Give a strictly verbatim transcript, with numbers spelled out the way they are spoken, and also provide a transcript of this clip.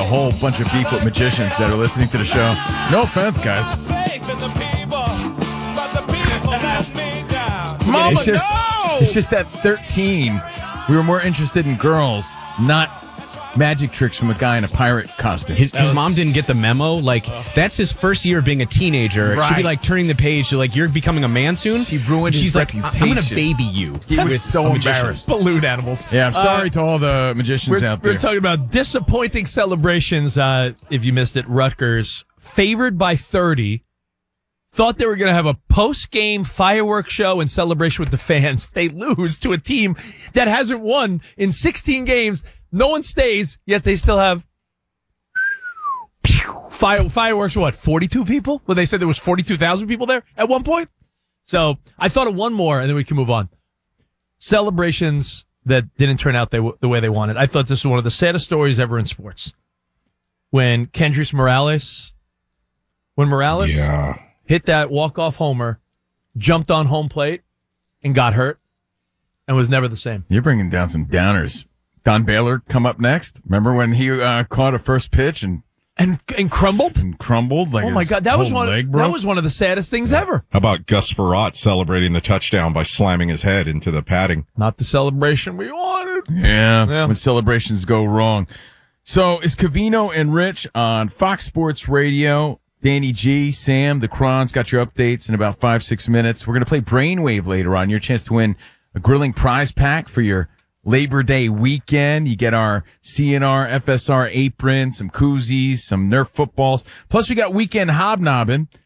whole bunch of beef with magicians that are listening to the show. No offense, guys. Mama, it's just, no! it's just that thirteen, we were more interested in girls, not magic tricks from a guy in a pirate costume. His, his mom didn't get the memo. Like, that's his first year of being a teenager. It should be Right. like turning the page to like, you're becoming a man soon. She ruined She's his like, I- I'm going to reputation. baby you. He was with so a magician. embarrassed. Balloon animals. Yeah, I'm sorry Uh, to all the magicians We're, out there. we're talking about disappointing celebrations. Uh, if you missed it, Rutgers favored by thirty. Thought they were going to have a post-game fireworks show and celebration with the fans. They lose to a team that hasn't won in sixteen games. No one stays, yet they still have fire, fireworks. What, forty-two people? Well, they said there was forty-two thousand people there at one point. So I thought of one more, and then we can move on. Celebrations that didn't turn out they, the way they wanted. I thought this was one of the saddest stories ever in sports. When Kendrys Morales, when Morales Yeah. hit that walk-off homer, jumped on home plate, and got hurt, and was never the same. You're bringing down some downers. Don Baylor come up next. Remember when he uh, caught a first pitch and And and crumbled? and crumbled? Like Oh my his God, that was whole one. leg That broke? was one of the saddest things ever. How about Gus Farrat celebrating the touchdown by slamming his head into the padding? Not the celebration we wanted. Yeah, Yeah. when celebrations go wrong. So is Covino and Rich on Fox Sports Radio. Danny G, Sam, the Crons got your updates in about five, six minutes. We're going to play Brainwave later on. Your chance to win a grilling prize pack for your Labor Day weekend. You get our C N R, F S R apron, some koozies, some Nerf footballs. Plus we got weekend hobnobbing.